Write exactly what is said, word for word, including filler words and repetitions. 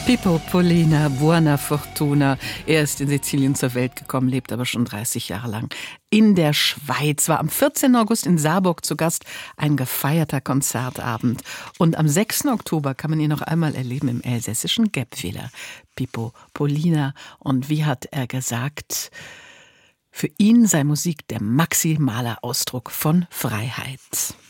Pippo Pollina, Buona Fortuna. Er ist in Sizilien zur Welt gekommen, lebt aber schon dreißig Jahre lang in der Schweiz. War am vierzehnten August in Saarburg zu Gast, ein gefeierter Konzertabend. Und am sechsten Oktober kann man ihn noch einmal erleben im elsässischen Gäbwiller. Pippo Pollina. Und wie hat er gesagt, für ihn sei Musik der maximale Ausdruck von Freiheit.